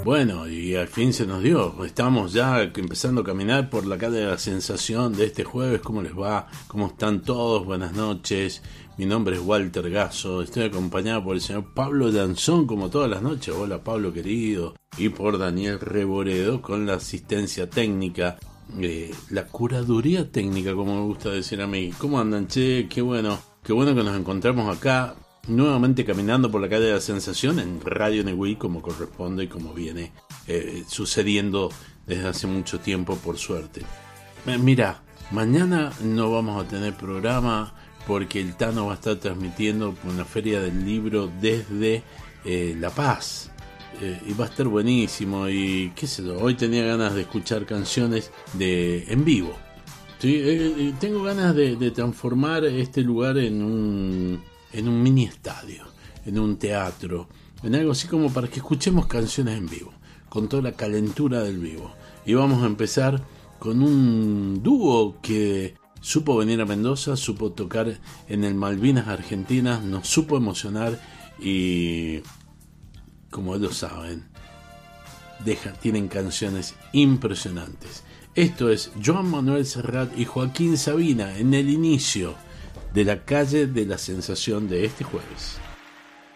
Bueno, y al fin se nos dio. Estamos ya empezando a caminar por la calle de la sensación de este jueves. ¿Cómo les va? ¿Cómo están todos? Buenas noches. Mi nombre es Walter Gasso. Estoy acompañado por el señor Pablo Danzón, como todas las noches. Hola, Pablo querido. Y por Daniel Reboredo con la asistencia técnica. La curaduría técnica, como me gusta decir a mí. ¿Cómo andan, che? Qué bueno que nos encontramos acá. Nuevamente caminando por la calle de la sensación en Radio Negui, como corresponde y como viene sucediendo desde hace mucho tiempo, por suerte. Mira, mañana no vamos a tener programa porque el Tano va a estar transmitiendo una feria del libro desde La Paz, y va a estar buenísimo. Y qué sé yo, hoy tenía ganas de escuchar canciones en vivo, ¿sí? Tengo ganas de transformar este lugar en un mini estadio, en un teatro, en algo así como para que escuchemos canciones en vivo, con toda la calentura del vivo. Y vamos a empezar con un dúo que supo venir a Mendoza, supo tocar en el Malvinas Argentinas, nos supo emocionar y, como ellos saben, tienen canciones impresionantes. Esto es Joan Manuel Serrat y Joaquín Sabina en el inicio de la calle de la sensación de este jueves.